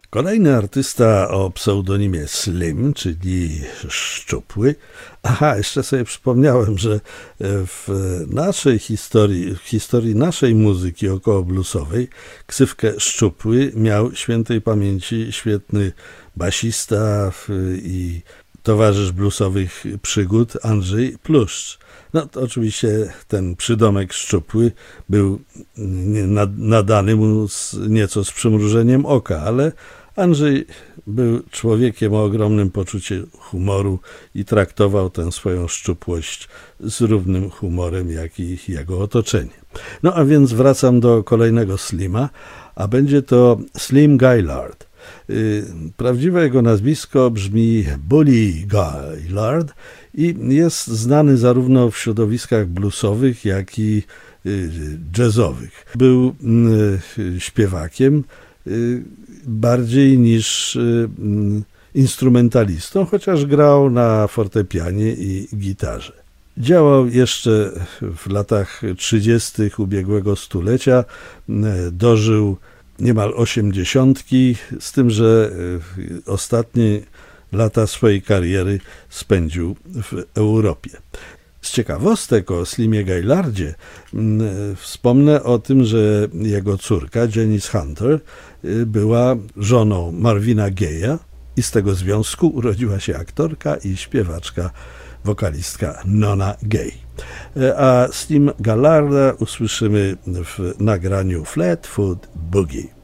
Kolejny artysta o pseudonimie Slim, czyli Szczupły. Aha, jeszcze sobie przypomniałem, że w naszej historii, w historii naszej muzyki okołobluesowej ksywkę Szczupły miał świętej pamięci świetny basista i towarzysz bluesowych przygód Andrzej Pluszcz. No to oczywiście ten przydomek Szczupły był nadany mu nieco z przymrużeniem oka, ale Andrzej był człowiekiem o ogromnym poczuciu humoru i traktował tę swoją szczupłość z równym humorem, jak i jego otoczenie. No a więc wracam do kolejnego Slima, a będzie to Slim Gaillard. Prawdziwe jego nazwisko brzmi Bully Gaillard i jest znany zarówno w środowiskach bluesowych, jak i jazzowych. Był śpiewakiem bardziej niż instrumentalistą, chociaż grał na fortepianie i gitarze. Działał jeszcze w latach 30. ubiegłego stulecia, dożył niemal 80, z tym, że ostatnie lata swojej kariery spędził w Europie. Z ciekawostek o Slimie Gaillardzie wspomnę o tym, że jego córka Janice Hunter była żoną Marvina Gaye'a i z tego związku urodziła się aktorka i śpiewaczka, wokalistka Nona Gay. A Slim Gaillarda usłyszymy w nagraniu Flatfoot Boogie.